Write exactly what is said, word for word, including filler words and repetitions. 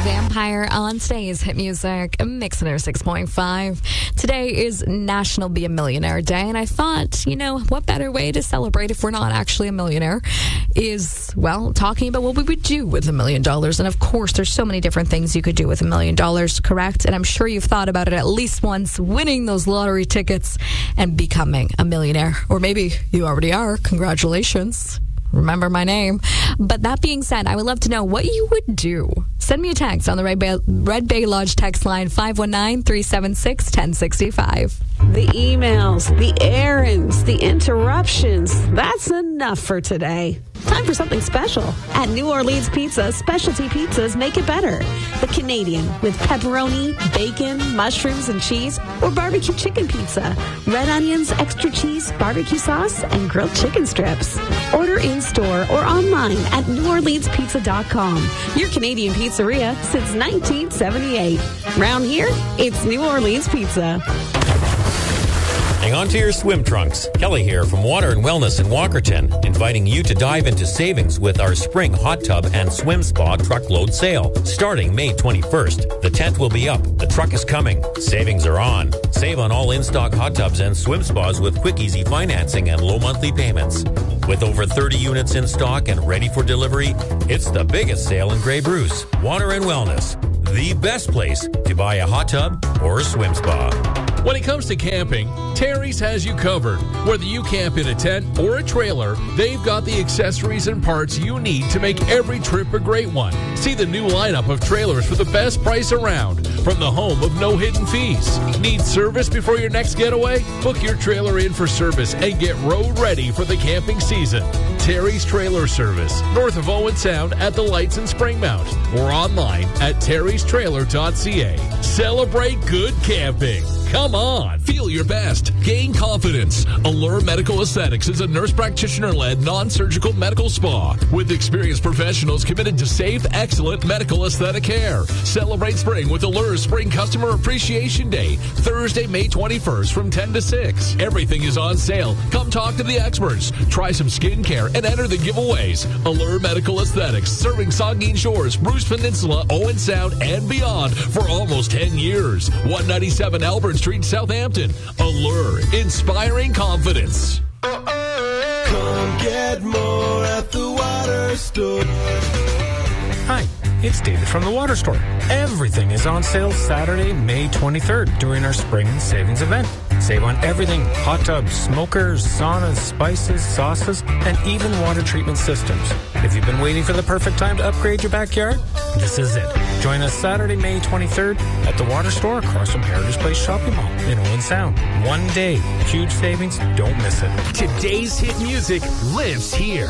Vampire on Today's Hit Music, Mixer six point five. Today is National Be a Millionaire Day, and I thought, you know, what better way to celebrate if we're not actually a millionaire is, well, talking about what we would do with a million dollars. And of course, there's so many different things you could do with a million dollars, correct? And I'm sure you've thought about it at least once, winning those lottery tickets and becoming a millionaire. Or maybe you already are. Congratulations. Remember my name. But that being said, I would love to know what you would do. Send me a text on the Red Bay, Red Bay Lodge text line five one nine, three seven six, one zero six five. The emails, the errands, the interruptions. That's enough for today. Time for something special. At New Orleans Pizza, specialty pizzas make it better. The Canadian with pepperoni, bacon, mushrooms, and cheese, or barbecue chicken pizza. Red onions, extra cheese, barbecue sauce, and grilled chicken strips. Order in-store or online at new orleans pizza dot com. Your Canadian pizzeria since nineteen seventy-eight. Round here, it's New Orleans Pizza. Hang on to your swim trunks. Kelly here from Water and Wellness in Walkerton, inviting you to dive into savings with our spring hot tub and swim spa truckload sale, starting May twenty-first. The tent will be up. The truck is coming. Savings are on. Save on all in-stock hot tubs and swim spas with quick, easy financing and low monthly payments. With over thirty units in stock and ready for delivery, it's the biggest sale in Grey Bruce. Water and Wellness, the best place to buy a hot tub or a swim spa. When it comes to camping, Terry's has you covered. Whether you camp in a tent or a trailer, they've got the accessories and parts you need to make every trip a great one. See the new lineup of trailers for the best price around from the home of no hidden fees. Need service before your next getaway? Book your trailer in for service and get road ready for the camping season. Terry's Trailer Service, north of Owen Sound at the Lights in Springmount, or online at terrys trailer dot c a. Celebrate good camping. Come on, feel your best. Gain confidence. Allure Medical Aesthetics is a nurse practitioner-led, non-surgical medical spa with experienced professionals committed to safe, excellent medical aesthetic care. Celebrate spring with Allure Spring Customer Appreciation Day, Thursday, May twenty-first from ten to six. Everything is on sale. Come talk to the experts. Try some skincare and enter the giveaways. Allure Medical Aesthetics, serving Saugeen Shores, Bruce Peninsula, Owen Sound, and beyond for almost ten years. one ninety-seven Albert Street, Southampton. Allure, inspiring confidence. Come get more at the Water Store. Hi, it's David from the Water Store. Everything is on sale Saturday, May twenty-third during our spring savings event. Save on everything: hot tubs, smokers, saunas, spices, sauces, and even water treatment systems. If you've been waiting for the perfect time to upgrade your backyard, this is it. Join us Saturday, May twenty-third at the Water Store across from Heritage Place Shopping Mall in Owen Sound. One day, huge savings, don't miss it. Today's hit music lives here.